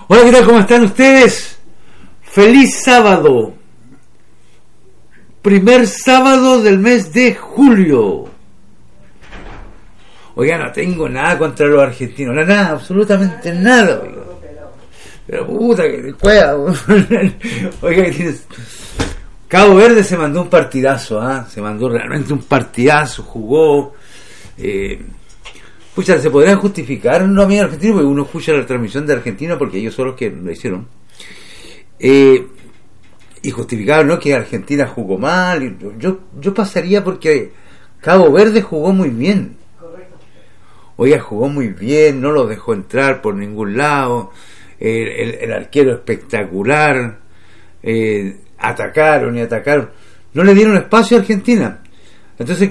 Hola, ¿qué tal? ¿Cómo están ustedes? Feliz sábado. Primer sábado del mes de julio. Oiga, no tengo nada contra los argentinos. Nada, absolutamente nada, oiga. Pero puta que cueva. Oiga, que tienes... Cabo Verde se mandó un partidazo, se mandó realmente un partidazo, jugó. Pucha, se podrían justificar los amigos argentinos, porque uno escucha la transmisión de Argentina porque ellos son los que lo hicieron. Y justificaron, ¿no?, que Argentina jugó mal. Yo pasaría porque Cabo Verde jugó muy bien. Oiga, jugó muy bien, no lo dejó entrar por ningún lado. El arquero espectacular. Atacaron y atacaron. No le dieron espacio a Argentina. Entonces